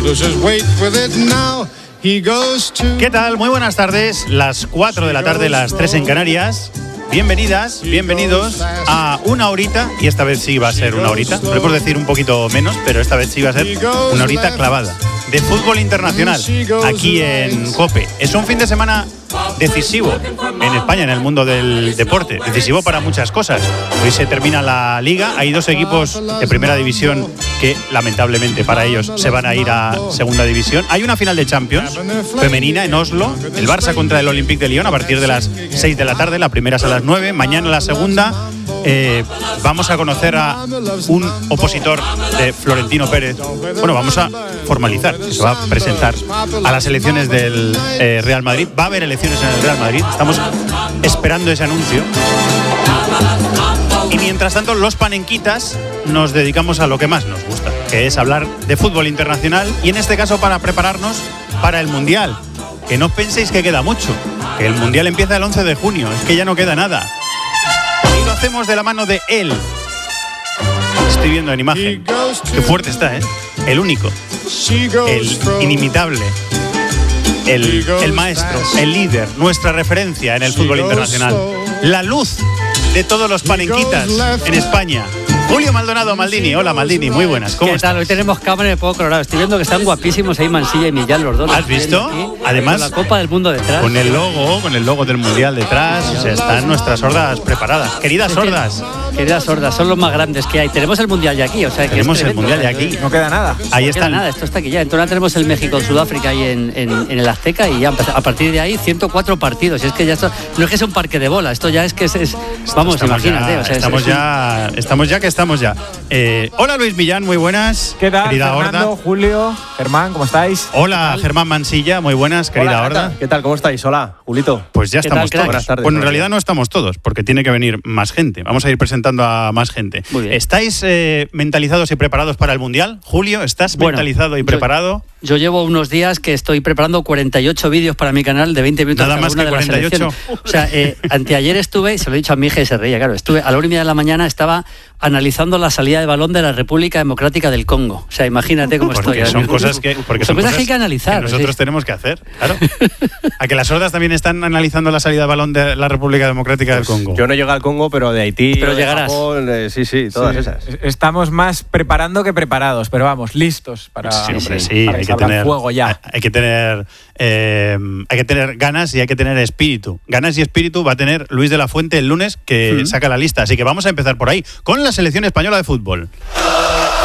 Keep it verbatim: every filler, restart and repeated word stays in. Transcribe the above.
¿Qué tal? Muy buenas tardes. Las cuatro de la tarde, las tres en Canarias. Bienvenidas, bienvenidos a una horita, y esta vez sí va a ser una horita, podemos decir un poquito menos, pero esta vez sí va a ser una horita clavada, de fútbol internacional, aquí en COPE. Es un fin de semana decisivo en España, en el mundo del deporte, decisivo para muchas cosas. Hoy se termina la Liga, hay dos equipos de primera división que lamentablemente para ellos se van a ir a segunda división. Hay una final de Champions femenina en Oslo, el Barça contra el Olympique de Lyon a partir de las seis de la tarde, la primera es a las nueve, mañana la segunda. Eh, vamos a conocer a un opositor de Florentino Pérez. Bueno, vamos a formalizar, que se va a presentar a las elecciones del eh, Real Madrid. Va a haber elecciones en el Real Madrid, estamos esperando ese anuncio. Y mientras tanto, los panenquitas nos dedicamos a lo que más nos gusta, que es hablar de fútbol internacional, y en este caso para prepararnos para el Mundial. Que no penséis que queda mucho, que el Mundial empieza el once de junio, es que ya no queda nada. Y lo hacemos de la mano de él. Estoy viendo en imagen. Qué fuerte está, ¿eh? El único, el inimitable, el, el maestro, el líder, nuestra referencia en el fútbol internacional. La luz de todos los panenquitas en España. Julio Maldonado Maldini. Hola Maldini, muy buenas. ¿Cómo ¿Qué estás? tal? Hoy tenemos cámara de poco colorado. Estoy viendo que están guapísimos ahí Mansilla y Millán, los dos. ¿Has visto? Aquí, Además, con la Copa del Mundo detrás. Con el logo, con el logo del Mundial detrás. O sea, están nuestras sordas preparadas. Queridas sordas. Queridas sordas, son los más grandes que hay. Tenemos el Mundial ya aquí, o sea, que Tenemos es el tremendo, Mundial o sea, ya aquí. No queda nada. Ahí no están. queda nada, esto está aquí ya. Entonces tenemos el México-Sudáfrica ahí en, en, en el Azteca, y ya a partir de ahí ciento cuatro partidos. Y es que ya esto no es que sea un parque de bola, esto ya es que es, es vamos, Estamos imagínate. Ya, o sea, estamos, es, es ya, un... estamos ya que estamos ya. Eh, hola Luis Millán, muy buenas. ¿Qué tal, querida Fernando, Horda? Julio, Germán, ¿cómo estáis? Hola Germán Mansilla, muy buenas, querida Hola, Horda. Gata. ¿Qué tal? ¿Cómo estáis? Hola, Julito. Pues ya ¿Qué estamos tal, crack? todos. Buenas tardes, Bueno, en buenos realidad días. no estamos todos, porque tiene que venir más gente. Vamos a ir presentando a más gente. Muy bien. ¿Estáis eh, mentalizados y preparados para el Mundial? Julio, ¿estás Bueno, mentalizado y yo- preparado? Yo llevo unos días que estoy preparando cuarenta y ocho vídeos para mi canal de veinte minutos Nada cada más una que de las cuarenta y ocho. selecciones. O sea, eh, anteayer estuve, se lo he dicho a mi hija y se reía, claro, estuve a la una y media de la mañana, estaba analizando la salida de balón de la República Democrática del Congo. O sea, imagínate cómo Porque estoy. son cosas que, porque son son cosas que hay que analizar. que nosotros sí. tenemos que hacer, claro. ¿A que las sordas también están analizando la salida de balón de la República Democrática del Congo? Yo no llego al Congo, pero de Haití, Pero de llegarás. Japón, eh, sí, sí, todas Sí, esas. Estamos más preparando que preparados, pero vamos, listos para, Sí, hombre, sí, sí, para hay que ensablar tener fuego ya. Hay que tener eh, hay que tener ganas y hay que tener espíritu. Ganas y espíritu va a tener Luis de la Fuente el lunes, que Mm. saca la lista. Así que vamos a empezar por ahí con la selección española de fútbol.